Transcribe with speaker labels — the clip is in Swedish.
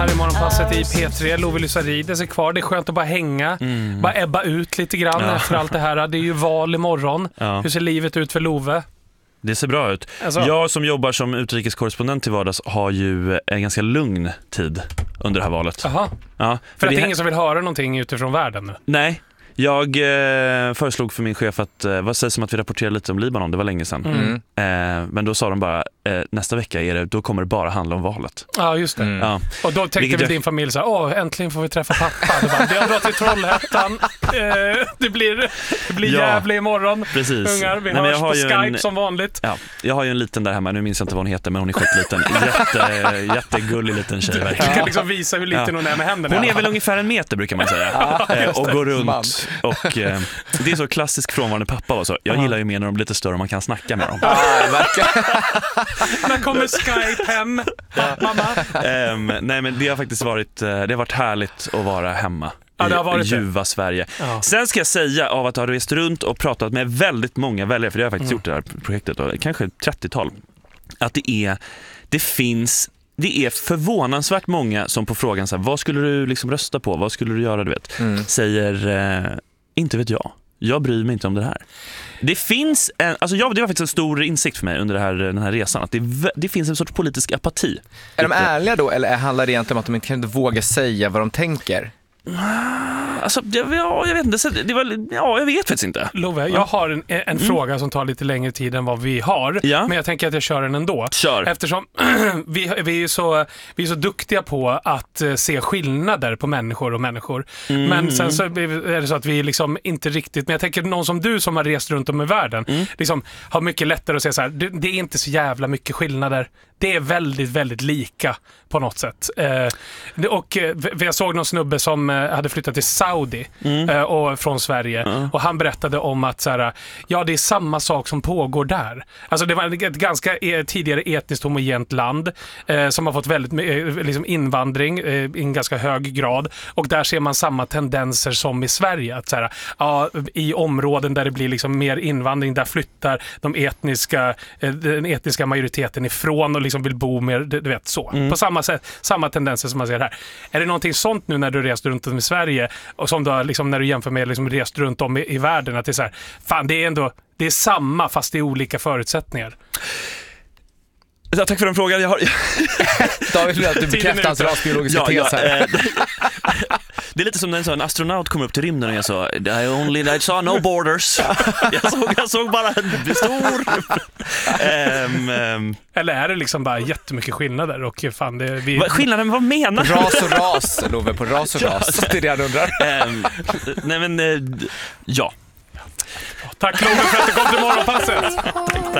Speaker 1: Här i morgonpasset i P3, Love Lysarides är kvar. Det är skönt att bara hänga, bara ebba ut lite grann efter allt det här. Det är ju val imorgon. Hur ser livet ut för Love?
Speaker 2: Det ser bra ut.
Speaker 1: Alltså.
Speaker 2: Jag som jobbar som utrikeskorrespondent till vardags har ju en ganska lugn tid under det här valet.
Speaker 1: Jaha.
Speaker 2: Ja,
Speaker 1: för att det är ingen som vill höra någonting utifrån världen nu?
Speaker 2: Nej. Jag föreslog för min chef att vad sägs om att vi rapporterar lite om Libanon, det var länge sedan. Men då sa de bara nästa vecka då kommer det bara handla om valet.
Speaker 1: Ja, just det. Ja. Och då tänkte väl din familj så här, äntligen får vi träffa pappa. Det har gått till Trollhättan. Det blir jävla imorgon.
Speaker 2: Precis.
Speaker 1: Ungar, vi hörs på Skype som vanligt.
Speaker 2: Ja, jag har ju en liten där hemma, nu minns jag inte vad hon heter, men hon är skitliten. Jättegullig liten tjej verkligen.
Speaker 1: Du kan liksom visa hur liten hon är med händerna.
Speaker 2: Hon är väl ungefär 1 meter brukar man säga. Och går runt. Och det är så klassisk frånvarande pappa och så. Jag gillar ju mer när de blir lite större och man kan snacka med dem.
Speaker 1: När kommer Skype hem, mamma?
Speaker 2: Nej, men det har faktiskt varit härligt att vara hemma i ljuva Sverige. Sen ska jag säga av att ha rest runt och pratat med väldigt många väljare, för det har jag faktiskt gjort det här projektet, och kanske 30-tal, att det är förvånansvärt många som på frågan så här, vad skulle du liksom rösta på, vad skulle du göra, du vet, säger inte vet jag bryr mig inte om det här. Det finns det var faktiskt en stor insikt för mig under den här resan, att det finns en sorts politisk apati.
Speaker 3: Är de ärliga då, eller handlar det egentligen om att de inte kan våga säga vad de tänker?
Speaker 2: Alltså, jag vet inte. Jag vet faktiskt inte.
Speaker 1: Love, jag har en fråga som tar lite längre tid än vad vi har. Ja. Men jag tänker att jag kör den ändå.
Speaker 2: Kör.
Speaker 1: Eftersom vi är så duktiga på att se skillnader på människor och människor. Men sen så är det så att vi liksom inte riktigt... Men jag tänker någon som du som har rest runt om i världen liksom har mycket lättare att säga så här, det är inte så jävla mycket skillnader. Det är väldigt, väldigt lika på något sätt. Och jag såg någon snubbe som hade flyttat till Saudi och från Sverige. Och han berättade om att så här, det är samma sak som pågår där. Alltså det var ett ganska tidigare etniskt homogent land som har fått väldigt liksom invandring i en ganska hög grad. Och där ser man samma tendenser som i Sverige. Att så här, i områden där det blir liksom mer invandring, där flyttar den etniska majoriteten ifrån och liksom vill bo mer, du vet så. På samma sätt, samma tendenser som man ser här. Är det någonting sånt nu när du rest runt om i Sverige och som du liksom, när du jämför med liksom rest runt om i världen, att det är så här, fan det är samma fast det är olika förutsättningar?
Speaker 2: Ja, tack för den frågan.
Speaker 3: David vill att du bekräftar hans rasbiologiska tes här.
Speaker 2: Det är lite som när en astronaut kom upp till rymden och jag sa I saw no borders. jag såg bara en stor...
Speaker 1: Eller är det liksom bara jättemycket skillnader? Och fan,
Speaker 2: skillnader, men vad menar du?
Speaker 3: Ras och ras, Love, på ras och ras. Det är det jag undrar.
Speaker 2: Nej men, ja.
Speaker 1: Tack Love för att du kom till morgonpasset.